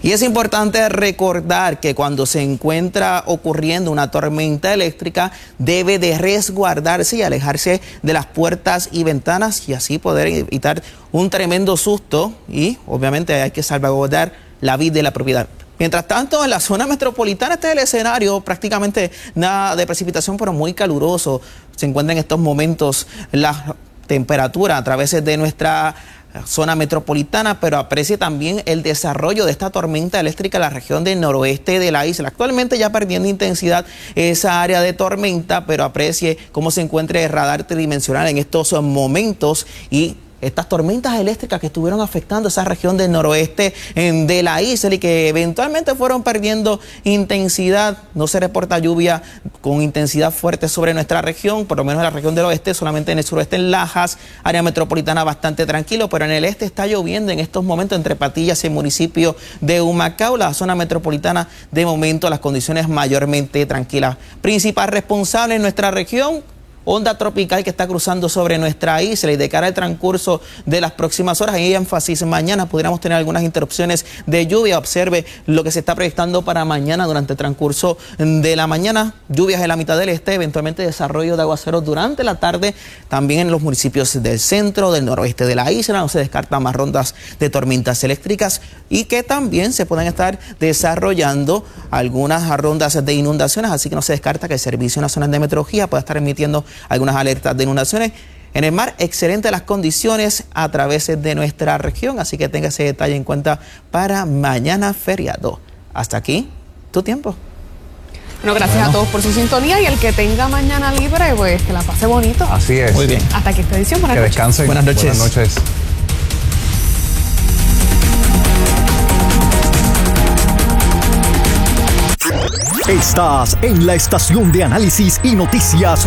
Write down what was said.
Y es importante recordar que cuando se encuentra ocurriendo una tormenta eléctrica, debe de resguardarse y alejarse de las puertas y ventanas y así poder evitar un tremendo susto y obviamente hay que salvaguardar la vida de la propiedad. Mientras tanto, en la zona metropolitana, este es el escenario, prácticamente nada de precipitación, pero muy caluroso. Se encuentra en estos momentos la temperatura a través de nuestra zona metropolitana, pero aprecie también el desarrollo de esta tormenta eléctrica en la región del noroeste de la isla. Actualmente ya perdiendo intensidad esa área de tormenta, pero aprecie cómo se encuentra el radar tridimensional en estos momentos y estas tormentas eléctricas que estuvieron afectando esa región del noroeste de la isla y que eventualmente fueron perdiendo intensidad. No se reporta lluvia con intensidad fuerte sobre nuestra región, por lo menos en la región del oeste, solamente en el suroeste, en Lajas, área metropolitana bastante tranquilo, pero en el este está lloviendo en estos momentos entre Patillas y el municipio de Humacao. La zona metropolitana, de momento, las condiciones mayormente tranquilas. Principal responsable en nuestra región, onda tropical que está cruzando sobre nuestra isla y de cara al transcurso de las próximas horas, hay énfasis, mañana pudiéramos tener algunas interrupciones de lluvia. Observe lo que se está proyectando para mañana durante el transcurso de la mañana, lluvias en la mitad del este, eventualmente desarrollo de aguaceros durante la tarde, también en los municipios del centro, del noroeste de la isla. No se descartan más rondas de tormentas eléctricas y que también se pueden estar desarrollando algunas rondas de inundaciones, así que no se descarta que el Servicio Nacional de Meteorología pueda estar emitiendo algunas alertas de inundaciones. En el mar, excelentes las condiciones a través de nuestra región, así que tenga ese detalle en cuenta para mañana feriado. Hasta aquí, tu tiempo. Bueno, gracias a todos por su sintonía y el que tenga mañana libre, pues que la pase bonito. Así es. Muy bien. Hasta aquí esta edición. Buenas que noches. descansen. Buenas noches. Buenas noches. Estás en la estación de análisis y noticias